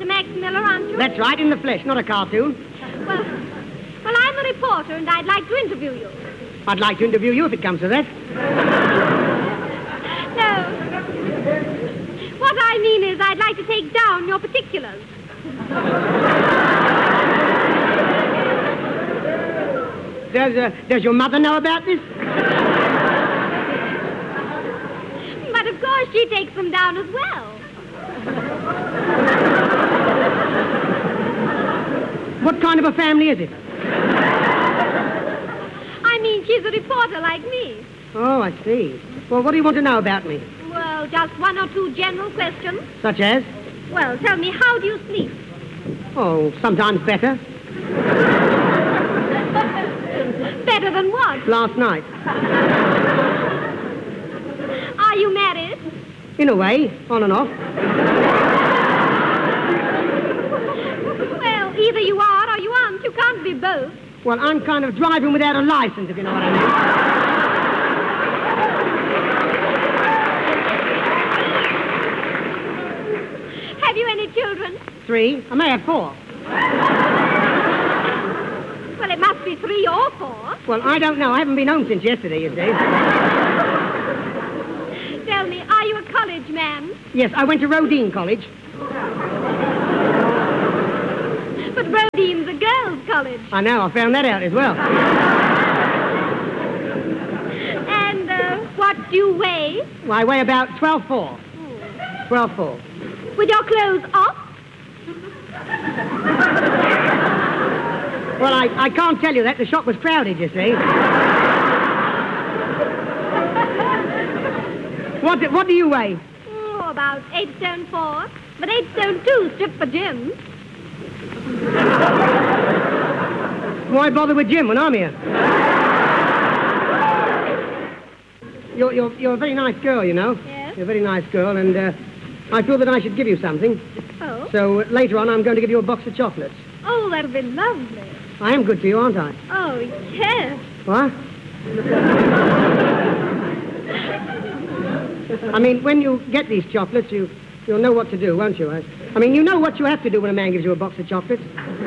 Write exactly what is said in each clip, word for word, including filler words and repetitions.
Mister Max Miller, aren't you? That's right, in the flesh, not a cartoon. Well, well, I'm a reporter, and I'd like to interview you. I'd like to interview you if it comes to that. No. What I mean is I'd like to take down your particulars. Does, uh, does your mother know about this? But of course she takes them down as well. What kind of a family is it? I mean, she's a reporter like me. Oh, I see. Well, what do you want to know about me? Well, just one or two general questions. Such as? Well, tell me, how do you sleep? Oh, sometimes better. Better than what? Last night. Are you married? In a way, on and off. Well, either you are or you aren't. You can't be both. Well, I'm kind of driving without a license, if you know what I mean. Have you any children? Three. I may have four. Well, it must be three or four. Well, I don't know. I haven't been home since yesterday, you see. Tell me, are you a college man? Yes, I went to Rodine College. But Rodine's a girls' college. I know. I found that out as well. And uh, what do you weigh? Well, I weigh about twelve four. twelve four. With your clothes off? Well, I, I can't tell you that. The shop was crowded, you see. What do, what do you weigh? Oh, about eight stone four. But eight stone two stripped for Jim. Why bother with Jim when I'm here? You're, you're, you're a very nice girl, you know. Yes? You're a very nice girl, and uh, I feel that I should give you something. Oh? So uh, later on, I'm going to give you a box of chocolates. Oh, that'll be lovely. I am good to you, aren't I? Oh, yes. What? I mean, when you get these chocolates, you, you'll know what to do, won't you? I, I mean, you know what you have to do when a man gives you a box of chocolates.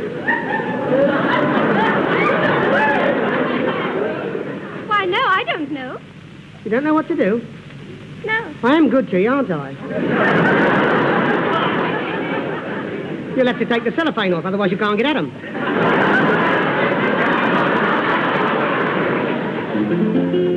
Why, no, I don't know. You don't know what to do? No. I am good to you, aren't I? You'll have to take the cellophane off, otherwise you can't get at them.